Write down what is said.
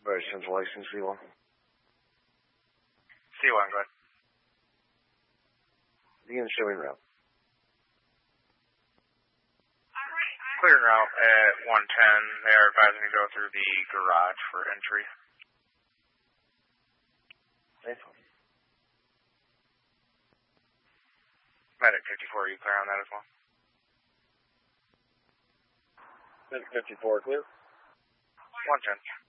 Right, Central license, C1. C1, go ahead. Begin showing route. Clear route at 110. They are advising to go through the garage for entry. Safe. Medic 54, are you clear on that as well? Medic 54, clear. 110.